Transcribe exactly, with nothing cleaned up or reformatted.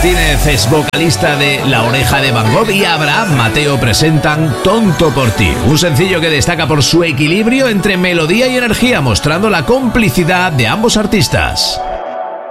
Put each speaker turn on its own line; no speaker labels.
Martínez es vocalista de La Oreja de Van Gogh y Abraham Mateo presentan Tonto por ti, un sencillo que destaca por su equilibrio entre melodía y energía, mostrando la complicidad de ambos artistas.